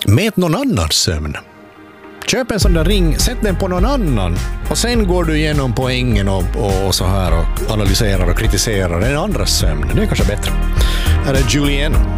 Mät någon annans sömn. Köp en sån där ring, sätt den på någon annan och sen går du igenom poängen och så här och analyserar och kritiserar den andras sömn. Det är kanske bättre. Här är Julienne.